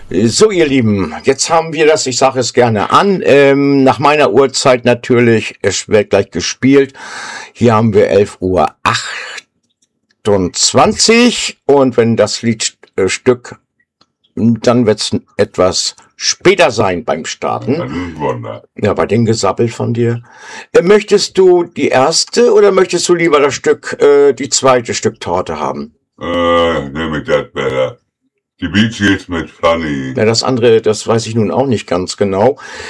So, ihr Lieben, jetzt haben wir das, ich sage es gerne an, nach meiner Uhrzeit natürlich, es wird gleich gespielt. Hier haben wir 11:28 Uhr und wenn das Liedstück, dann wird es etwas später sein beim Starten. Das ist ein Wunder. Ja, bei dem Gesabbel von dir. Möchtest du die erste oder möchtest du lieber das Stück, die zweite Stück Torte haben? Nehme ich das besser. Die Bee Gees mit Funny. Ja, das andere, das weiß ich nun auch nicht ganz genau.